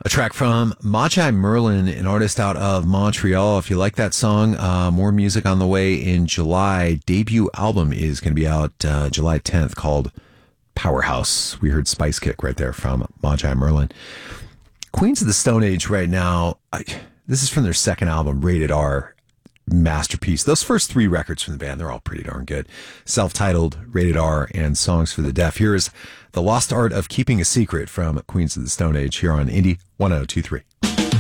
A track from Magi Merlin, an artist out of Montreal. If you like that song, more music on the way in July. Debut album is going to be out July 10th called Powerhouse. We heard Spice Kick right there from Magi Merlin. Queens of the Stone Age right now, this is from their second album, Rated R. Masterpiece. Those first three records from the band, they're all pretty darn good. Self-titled, Rated R, and Songs for the Deaf. Here is The Lost Art of Keeping a Secret from Queens of the Stone Age here on Indie 1023.